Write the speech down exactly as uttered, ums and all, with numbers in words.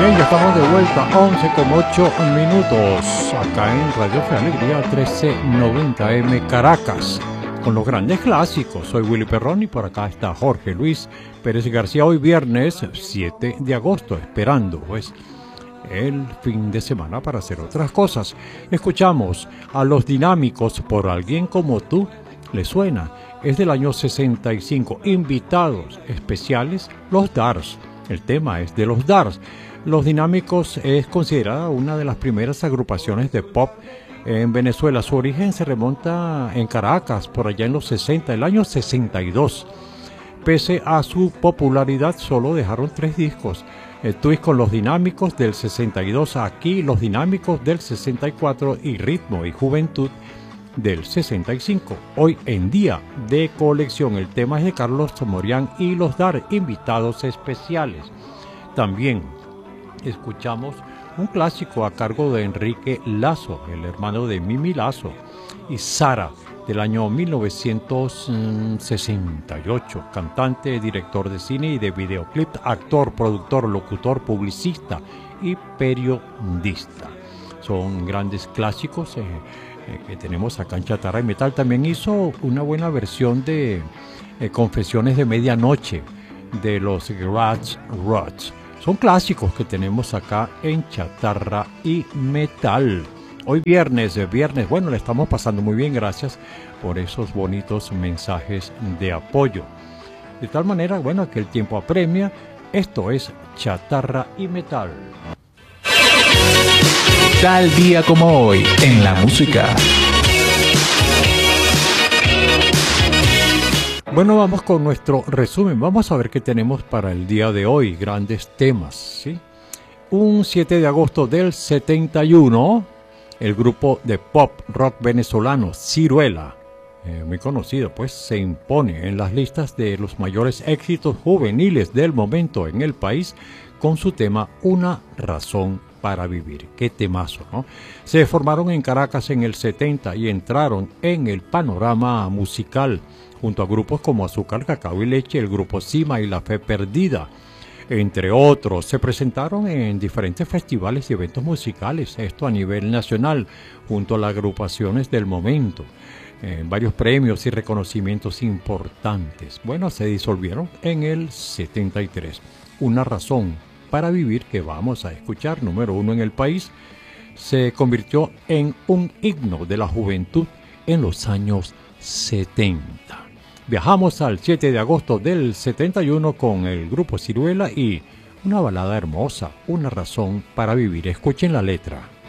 Bien, ya estamos de vuelta, once con ocho minutos, acá en Radio Fe Alegría trece noventa M Caracas, con los grandes clásicos. Soy Willy Perrón y por acá está Jorge Luis Pérez García. Hoy viernes siete de agosto, esperando pues el fin de semana para hacer otras cosas. Escuchamos a Los Dinámicos, Por Alguien Como Tú. ¿Le suena? Es del año sesenta y cinco. Invitados especiales, los Dars. El tema es de los Dars. Los Dinámicos es considerada una de las primeras agrupaciones de pop en Venezuela. Su origen se remonta en Caracas, por allá en los sesenta, el año sesenta y dos. Pese a su popularidad, solo dejaron tres discos. El Twist con Los Dinámicos del sesenta y dos, Aquí Los Dinámicos del sesenta y cuatro y Ritmo y Juventud del sesenta y cinco. Hoy en día de colección, el tema es de Carlos Morián y los Dars, invitados especiales. También escuchamos un clásico a cargo de Enrique Lazo, el hermano de Mimi Lazo, y Sara, del año mil novecientos sesenta y ocho, cantante, director de cine y de videoclip, actor, productor, locutor, publicista y periodista. Son grandes clásicos eh, eh, que tenemos acá en Chatarra y Metal. También hizo una buena versión de eh, Confesiones de Medianoche de los Garage Rock. Son clásicos que tenemos acá en Chatarra y Metal. Hoy viernes, viernes, bueno, le estamos pasando muy bien, gracias por esos bonitos mensajes de apoyo. De tal manera, bueno, que el tiempo apremia. Esto es Chatarra y Metal. Tal día como hoy, en la música. Bueno, vamos con nuestro resumen. Vamos a ver qué tenemos para el día de hoy. Grandes temas, ¿sí? Un siete de agosto del setenta y uno, el grupo de pop rock venezolano Ciruela, eh, muy conocido, pues se impone en las listas de los mayores éxitos juveniles del momento en el país con su tema Una Razón para Vivir. Qué temazo, ¿no? Se formaron en Caracas en el setenta y entraron en el panorama musical junto a grupos como Azúcar, Cacao y Leche, el grupo Cima y La Fe Perdida, entre otros. Se presentaron en diferentes festivales y eventos musicales, esto a nivel nacional, junto a las agrupaciones del momento, en varios premios y reconocimientos importantes. Bueno, se disolvieron en el setenta y tres. Una Razón para Vivir, que vamos a escuchar, número uno en el país, se convirtió en un himno de la juventud en los años setenta. Viajamos al siete de agosto del setenta y uno con el grupo Ciruela y una balada hermosa, Una Razón para Vivir. Escuchen la letra.